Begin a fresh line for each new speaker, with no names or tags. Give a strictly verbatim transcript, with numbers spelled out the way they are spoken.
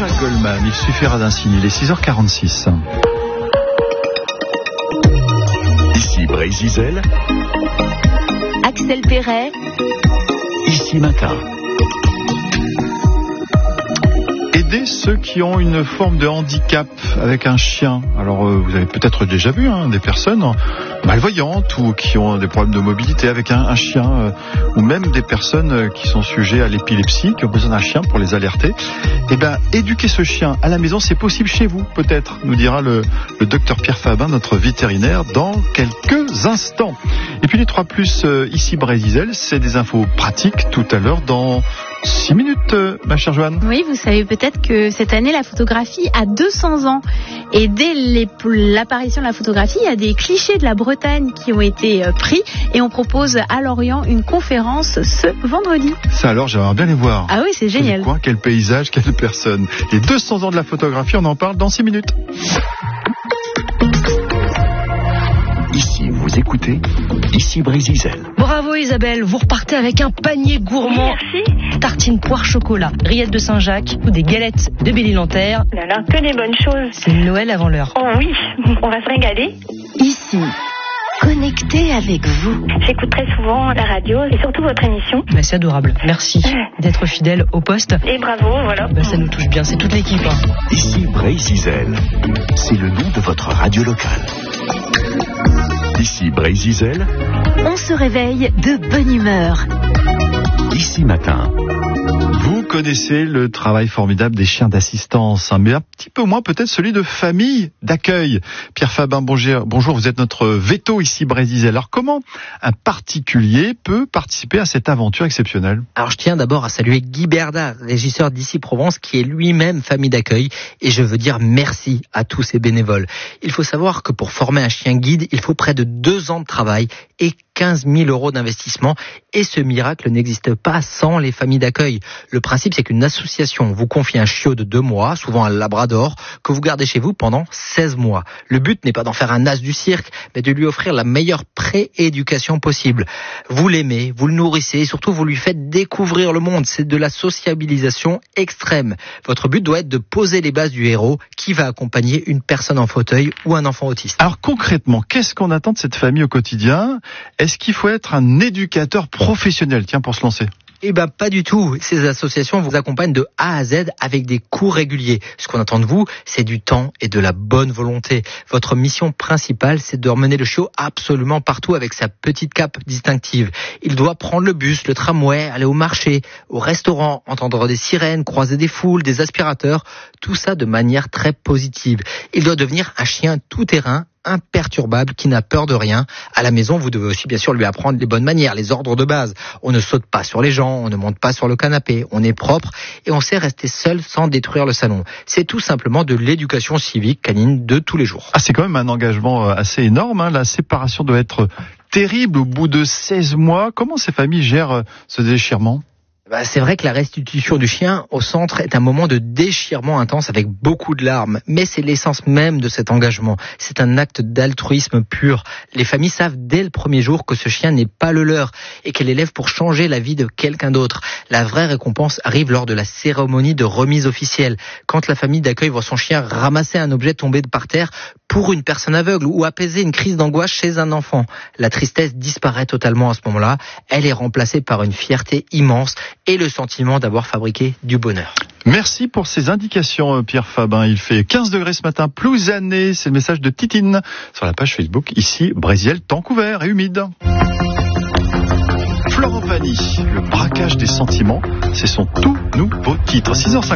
Jean-Jacques Goldman, il suffira d'un signe, il est six heures quarante-six.
Ici Brésil,
Axel Perret,
Ici Matin.
Aider ceux qui ont une forme de handicap avec un chien. Alors euh, vous avez peut-être déjà vu hein, des personnes malvoyantes ou qui ont des problèmes de mobilité avec un, un chien euh, ou même des personnes euh, qui sont sujets à l'épilepsie, qui ont besoin d'un chien pour les alerter. Eh bien, éduquer ce chien à la maison, c'est possible chez vous, peut-être, nous dira le, le docteur Pierre Fabin, notre vétérinaire, dans quelques instants. Et puis les trois plus euh, ici Brésil, c'est des infos pratiques tout à l'heure dans six minutes, euh, ma chère Joanne.
Oui, vous savez peut-être que cette année, la photographie a deux cents ans. Et dès les, l'apparition de la photographie, il y a des clichés de la Bretagne qui ont été pris. Et on propose à Lorient une conférence ce vendredi.
Ça alors, j'aimerais bien les voir.
Ah oui, c'est génial.
Quel coin, quel paysage, quelle personne. Les deux cents ans de la photographie, on en parle dans six minutes.
Ici, vous écoutez Ici Brésil.
Bravo Isabelle, vous repartez avec un panier gourmand.
Merci.
Tartine poire chocolat, rillettes de Saint-Jacques ou des galettes de Belle-Île-en-Terre.
Là, là, que des bonnes choses.
C'est Noël avant l'heure.
Oh oui, on va se régaler.
Ici, connecté avec vous.
J'écoute très souvent la radio et surtout votre émission.
Bah, c'est adorable. Merci d'être fidèle au poste.
Et bravo, voilà.
Bah, ça nous touche bien, c'est toute l'équipe. Hein.
Ici Brésil, c'est le nom de votre radio locale. Ici Brésil,
on se réveille de bonne humeur.
Ici Matin.
Vous connaissez le travail formidable des chiens d'assistance, hein, mais un petit peu moins peut-être celui de famille d'accueil. Pierre Fabin, bonjour, bonjour, vous êtes notre veto ici Brésil. Alors comment un particulier peut participer à cette aventure exceptionnelle ?
Alors je tiens d'abord à saluer Guy Berdard, régisseur d'Ici Provence, qui est lui-même famille d'accueil, et je veux dire merci à tous ces bénévoles. Il faut savoir que pour former un chien guide, il faut près de deux ans de travail et quinze mille euros d'investissement, et ce miracle n'existe pas sans les familles d'accueil. Le principe, c'est qu'une association vous confie un chiot de deux mois, souvent un labrador, que vous gardez chez vous pendant seize mois. Le but n'est pas d'en faire un as du cirque, mais de lui offrir la meilleure pré-éducation possible. Vous l'aimez, vous le nourrissez, et surtout vous lui faites découvrir le monde. C'est de la sociabilisation extrême. Votre but doit être de poser les bases du héros qui va accompagner une personne en fauteuil ou un enfant autiste.
Alors concrètement, qu'est-ce qu'on attend de cette famille au quotidien ? Est-ce qu'il faut être un éducateur professionnel, tiens, pour se lancer ?
Eh ben pas du tout. Ces associations vous accompagnent de A à Z avec des cours réguliers. Ce qu'on attend de vous, c'est du temps et de la bonne volonté. Votre mission principale, c'est de emmener le chiot absolument partout avec sa petite cape distinctive. Il doit prendre le bus, le tramway, aller au marché, au restaurant, entendre des sirènes, croiser des foules, des aspirateurs, tout ça de manière très positive. Il doit devenir un chien tout-terrain, imperturbable, qui n'a peur de rien. À la maison, vous devez aussi bien sûr lui apprendre les bonnes manières, les ordres de base. On ne saute pas sur les gens, on ne monte pas sur le canapé, on est propre et on sait rester seul sans détruire le salon. C'est tout simplement de l'éducation civique canine de tous les jours.
Ah, c'est quand même un engagement assez énorme, hein. La séparation doit être terrible au bout de seize mois. Comment ces familles gèrent ce déchirement ?
Bah, c'est vrai que la restitution du chien au centre est un moment de déchirement intense avec beaucoup de larmes. Mais c'est l'essence même de cet engagement. C'est un acte d'altruisme pur. Les familles savent dès le premier jour que ce chien n'est pas le leur et qu'elle élève pour changer la vie de quelqu'un d'autre. La vraie récompense arrive lors de la cérémonie de remise officielle. Quand la famille d'accueil voit son chien ramasser un objet tombé de par terre pour une personne aveugle ou apaiser une crise d'angoisse chez un enfant. La tristesse disparaît totalement à ce moment-là. Elle est remplacée par une fierté immense et le sentiment d'avoir fabriqué du bonheur.
Merci pour ces indications, Pierre Fabin. Il fait quinze degrés ce matin, plouzané. C'est le message de Titine sur la page Facebook. Ici, Brésil, temps couvert et humide. Florent Pagny, le braquage des sentiments, c'est son tout nouveau titre. six heures cinquante.